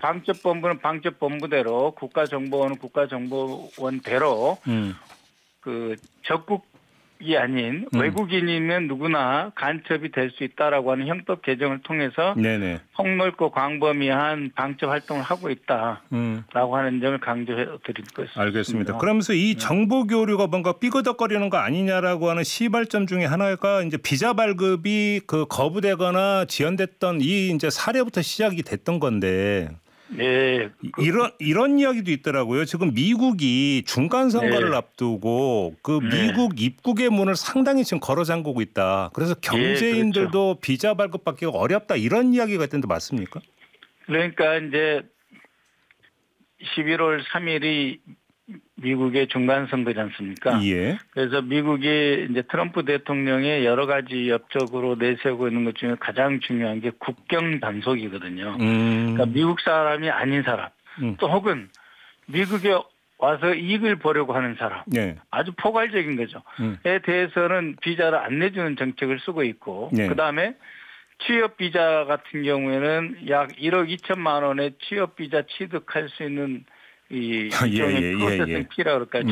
방첩본부는 방첩본부대로, 국가정보원은 국가정보원대로 그 적국이 아닌 외국인이면 누구나 간첩이 될 수 있다라고 하는 형법 개정을 통해서 네네. 폭넓고 광범위한 방첩 활동을 하고 있다라고 하는 점을 강조해 드릴 것입니다. 알겠습니다. 그러면서 이 정보 교류가 뭔가 삐거덕거리는 거 아니냐라고 하는 시발점 중에 하나가 이제 비자 발급이 그 거부되거나 지연됐던 이 이제 사례부터 시작이 됐던 건데. 네. 이런 이야기도 있더라고요. 지금 미국이 중간 선거를 네. 앞두고 그 미국 입국의 문을 상당히 지금 걸어 잠그고 있다. 그래서 경제인들도 그렇죠. 비자 발급받기가 어렵다. 이런 이야기가 있던데 맞습니까? 그러니까 이제 11월 3일이 미국의 중간 선거지 않습니까? 예. 그래서 미국이 이제 트럼프 대통령의 여러 가지 업적으로 내세우고 있는 것 중에 가장 중요한 게 국경 단속이거든요. 그러니까 미국 사람이 아닌 사람, 또 혹은 미국에 와서 이익을 보려고 하는 사람, 네. 아주 포괄적인 거죠. 에 대해서는 비자를 안 내주는 정책을 쓰고 있고, 네. 그다음에 취업 비자 같은 경우에는 약 1억 2천만 원의 취업 비자 취득할 수 있는 이 일종의 프로세싱 피라고 그럴까요?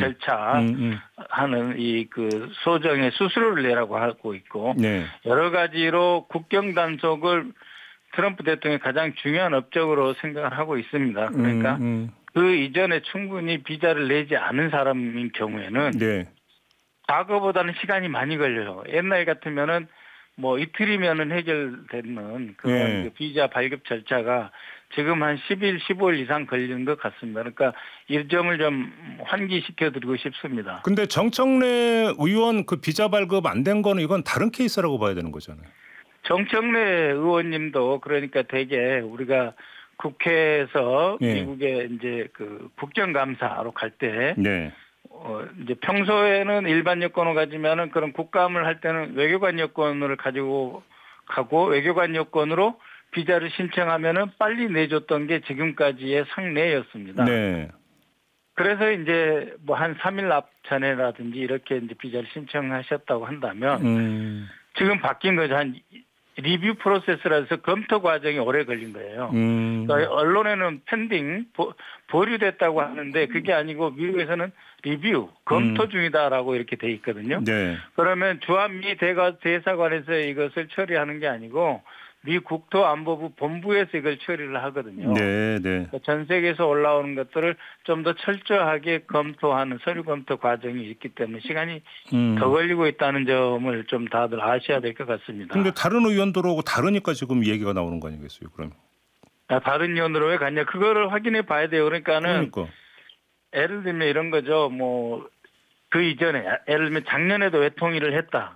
절차하는 이 그 소정의 수수료를 내라고 하고 있고, 네. 여러 가지로 국경 단속을 트럼프 대통령이 가장 중요한 업적으로 생각을 하고 있습니다. 그러니까 그 이전에 충분히 비자를 내지 않은 사람인 경우에는 네. 과거보다는 시간이 많이 걸려요. 옛날 같으면은 뭐 이틀이면은 해결되는 그런 네. 그 비자 발급 절차가 지금 한 10일, 15일 이상 걸리는 것 같습니다. 그러니까 이 점을 좀 환기시켜드리고 싶습니다. 근데 정청래 의원 그 비자 발급 안 된 거는 이건 다른 케이스라고 봐야 되는 거잖아요. 정청래 의원님도 그러니까 되게 우리가 국회에서 네. 미국에 이제 그 국정감사로 갈 때 네. 이제 평소에는 일반 여권을 가지면은 그런 국감을 할 때는 외교관 여권을 가지고 가고 외교관 여권으로 비자를 신청하면은 빨리 내줬던 게 지금까지의 상례였습니다. 네. 그래서 이제 뭐 한 3일 앞 전에라든지 이렇게 이제 비자를 신청하셨다고 한다면 지금 바뀐 거죠. 한 리뷰 프로세스라서 검토 과정이 오래 걸린 거예요. 그러니까 언론에는 펜딩 보류됐다고 하는데 그게 아니고 미국에서는 리뷰 검토 중이다라고 이렇게 돼 있거든요. 네. 그러면 주한미 대사관에서 이것을 처리하는 게 아니고 미 국토안보부 본부에서 이걸 처리를 하거든요. 네, 네. 그러니까 전 세계에서 올라오는 것들을 좀 더 철저하게 검토하는 서류 검토 과정이 있기 때문에 시간이 더 걸리고 있다는 점을 좀 다들 아셔야 될 것 같습니다. 근데 다른 의원들하고 다르니까 지금 얘기가 나오는 거 아니겠어요, 그러면? 다른 의원으로 왜 갔냐? 그거를 확인해 봐야 돼요. 그러니까는 예를 들면 이런 거죠. 뭐 그 이전에 예를 들면 작년에도 외통위를 했다.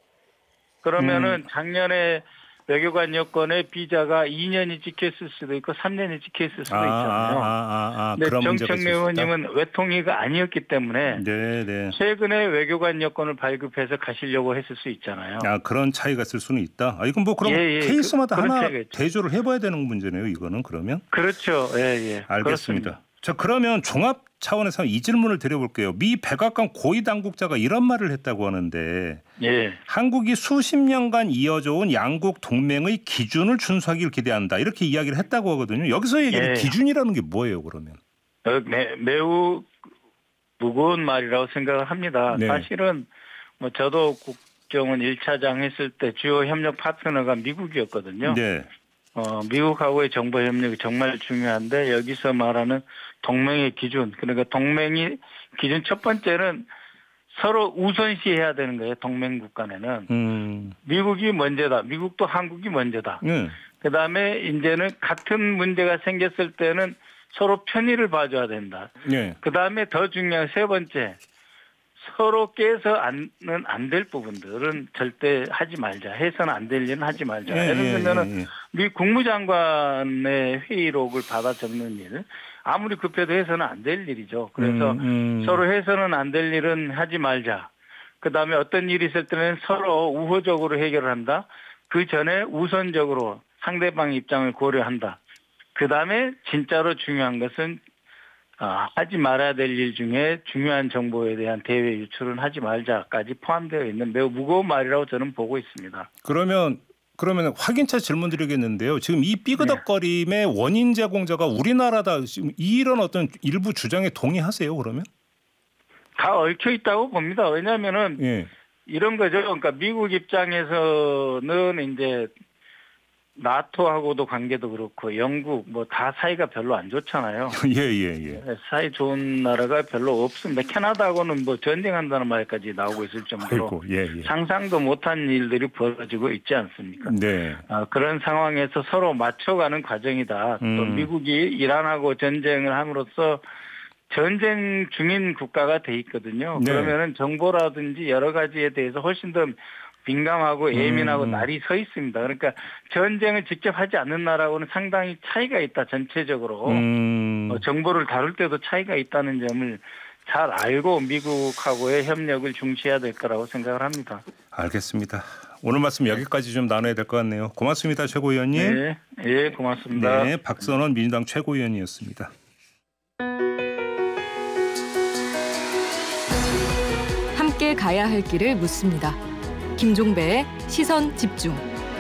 그러면은 작년에 외교관 여권의 비자가 2년이 찍혔을 수도 있고 3년이 찍혔을 수도 있잖아요. 근데 정청래 의원님은 외통위가 아니었기 때문에 네. 최근에 외교관 여권을 발급해서 가시려고 했을 수 있잖아요. 그런 차이가 있을 수는 있다. 이건 뭐 그럼 케이스마다 하나 대조를 해봐야 되는 문제네요. 이거는 그러면. 그렇죠. 알겠습니다. 그렇습니다. 자, 그러면 종합 차원에서 이 질문을 드려볼게요. 미 백악관 고위 당국자가 이런 말을 했다고 하는데 한국이 수십 년간 이어져 온 양국 동맹의 기준을 준수하기를 기대한다. 이렇게 이야기를 했다고 하거든요. 여기서 얘기하는 기준이라는 게 뭐예요, 그러면? 매우 무거운 말이라고 생각을 합니다. 사실은 뭐 저도 국정원 1차장 했을 때 주요 협력 파트너가 미국이었거든요. 미국하고의 정보 협력이 정말 중요한데 여기서 말하는 동맹의 기준, 그러니까 동맹이 기준 첫 번째는 서로 우선시해야 되는 거예요. 동맹국 간에는. 미국이 먼저다. 미국도 한국이 먼저다. 그다음에 이제는 같은 문제가 생겼을 때는 서로 편의를 봐줘야 된다. 그다음에 더 중요한 세 번째, 서로 깨서는 안 될 부분들은 절대 하지 말자. 해서는 안 될 일은 하지 말자. 예를 들면 미 국무장관의 회의록을 받아 적는 일, 아무리 급해도 해서는 안 될 일이죠. 그래서 서로 해서는 안 될 일은 하지 말자. 그다음에 어떤 일이 있을 때는 서로 우호적으로 해결을 한다. 그 전에 우선적으로 상대방 입장을 고려한다. 그다음에 진짜로 중요한 것은 하지 말아야 될 일 중에 중요한 정보에 대한 대외 유출은 하지 말자까지 포함되어 있는 매우 무거운 말이라고 저는 보고 있습니다. 그러면 그러면 확인차 질문 드리겠는데요. 지금 이 삐그덕거림의 원인 제공자가 우리나라다. 지금 이런 어떤 일부 주장에 동의하세요, 그러면? 다 얽혀 있다고 봅니다. 왜냐하면은 이런 거죠. 그러니까 미국 입장에서는 이제 나토하고도 관계도 그렇고 영국 뭐 다 사이가 별로 안 좋잖아요. 예. 사이 좋은 나라가 별로 없습니다. 캐나다하고는 뭐 전쟁한다는 말까지 나오고 있을 정도로 상상도 못한 일들이 벌어지고 있지 않습니까? 네. 그런 상황에서 서로 맞춰가는 과정이다. 또 미국이 이란하고 전쟁을 함으로써 전쟁 중인 국가가 돼 있거든요. 네. 그러면은 정보라든지 여러 가지에 대해서 훨씬 더 민감하고 예민하고 날이 서 있습니다. 그러니까 전쟁을 직접 하지 않는 나라하고는 상당히 차이가 있다. 전체적으로 정보를 다룰 때도 차이가 있다는 점을 잘 알고 미국하고의 협력을 중시해야 될 거라고 생각을 합니다. 알겠습니다. 오늘 말씀 여기까지 좀 나눠야 될 것 같네요. 고맙습니다. 최고위원님. 네, 고맙습니다. 네, 박선원 민주당 최고위원이었습니다. 함께 가야 할 길을 묻습니다. 김종배의 시선 집중.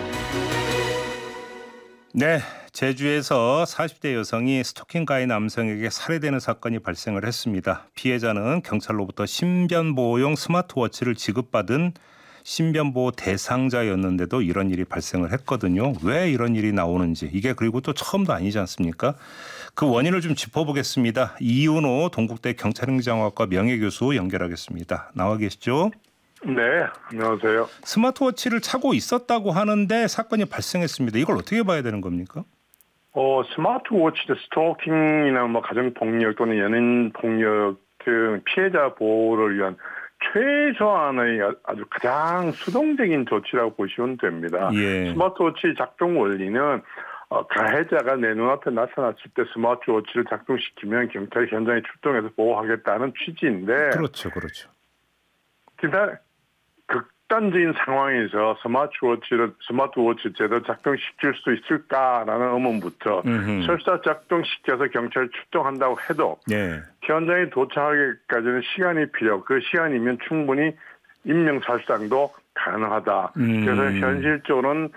네, 제주에서 40대 여성이 스토킹 가해 남성에게 살해되는 사건이 발생을 했습니다. 피해자는 경찰로부터 신변보호용 스마트워치를 지급받은 신변보호 대상자였는데도 이런 일이 발생을 했거든요. 왜 이런 일이 나오는지, 이게 그리고 또 처음도 아니지 않습니까? 그 원인을 좀 짚어보겠습니다. 이윤호 동국대 경찰행정학과 명예교수 연결하겠습니다. 나와 계시죠? 네, 안녕하세요. 스마트워치를 차고 있었다고 하는데 사건이 발생했습니다. 이걸 어떻게 봐야 되는 겁니까? 스마트워치도 스토킹이나 뭐 가정폭력 또는 연인폭력 등 피해자 보호를 위한 최소한의 아주 가장 수동적인 조치라고 보시면 됩니다. 스마트워치 작동 원리는 가해자가 내 눈앞에 나타났을 때 스마트워치를 작동시키면 경찰이 현장에 출동해서 보호하겠다는 취지인데 그렇죠. 일단 극단적인 상황에서 스마트워치 제대로 작동시킬 수 있을까라는 의문부터 설사 작동시켜서 경찰이 출동한다고 해도 현장에 도착하기까지는 시간이 필요. 그 시간이면 충분히 인명살상도 가능하다. 그래서 현실적으로는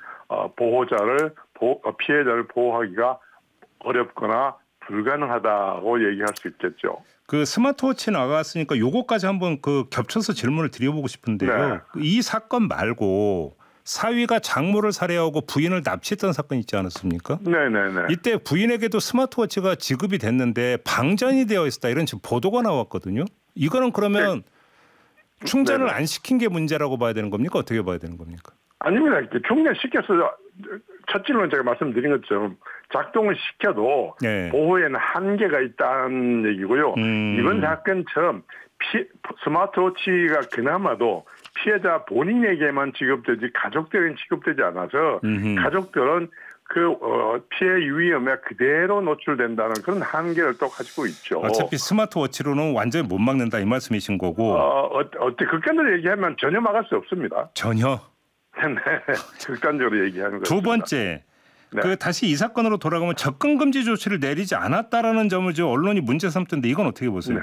피해자를 보호하기가 어렵거나 불가능하다고 얘기할 수 있겠죠. 그 스마트워치 나갔으니까 요거까지 한번 그 겹쳐서 질문을 드려보고 싶은데요. 이 사건 말고 사위가 장모를 살해하고 부인을 납치했던 사건 있지 않았습니까? 네네네. 이때 부인에게도 스마트워치가 지급이 됐는데 방전이 되어 있었다 이런 지금 보도가 나왔거든요. 이거는 그러면 충전을 안 시킨 게 문제라고 봐야 되는 겁니까? 어떻게 봐야 되는 겁니까? 아닙니다. 충전시켜서 첫 질문 제가 말씀드린 것처럼 작동을 시켜도 보호에는 한계가 있다는 얘기고요. 이번 사건처럼 스마트워치가 그나마도 피해자 본인에게만 지급되지 가족들에게는 지급되지 않아서 가족들은 그 피해 위험에 그대로 노출된다는 그런 한계를 또 가지고 있죠. 어차피 스마트워치로는 완전히 못 막는다 이 말씀이신 거고. 어떻게 극단적으로 얘기하면 전혀 막을 수 없습니다. 전혀? 네. 극단적으로 얘기하는 거죠. 두 번째. 그 다시 이 사건으로 돌아가면 접근 금지 조치를 내리지 않았다라는 점을 지금 언론이 문제 삼던데 이건 어떻게 보세요?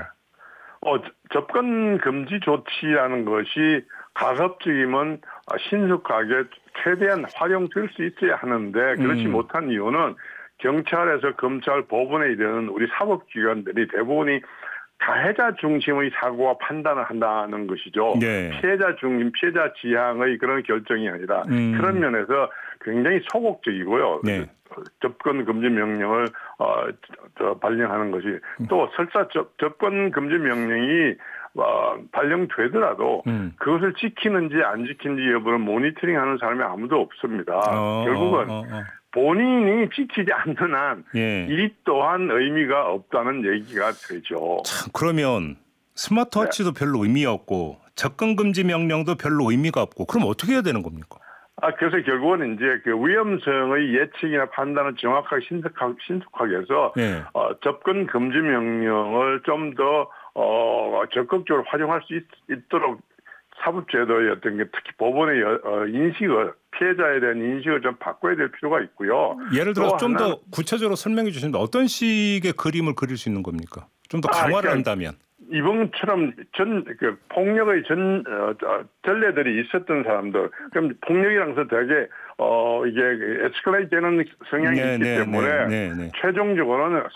접근 금지 조치라는 것이 가급적이면 신속하게 최대한 활용될 수 있어야 하는데 그렇지 못한 이유는 경찰에서 검찰, 법원에 이르는 우리 사법기관들이 대부분이 가해자 중심의 사고와 판단을 한다는 것이죠. 피해자 중심, 피해자 지향의 그런 결정이 아니라 그런 면에서 굉장히 소극적이고요. 접근 금지 명령을 발령하는 것이 또 설사 접근 금지 명령이 발령되더라도 그것을 지키는지 안 지키는지 여부를 모니터링하는 사람이 아무도 없습니다. 결국은 본인이 지키지 않는 한 이 또한 의미가 없다는 얘기가 되죠. 참, 그러면 스마트워치도 별로 의미가 없고 접근 금지 명령도 별로 의미가 없고 그럼 어떻게 해야 되는 겁니까? 그래서 결국은 이제 그 위험성의 예측이나 판단을 정확하게 신속하게 해서 접근 금지 명령을 좀 더 적극적으로 활용할 수 있도록 사법제도의 어떤 게 특히 법원의 인식을 피해자에 대한 인식을 좀 바꿔야 될 필요가 있고요. 예를 들어서 좀 더 구체적으로 설명해 주시는데 어떤 식의 그림을 그릴 수 있는 겁니까? 좀 더 강화를 한다면. 이번처럼 폭력의 전례들이 있었던 사람들, 그럼 폭력이랑서 되게 이게 에스컬레이트 되는 성향이 있기 때문에 최종적으로는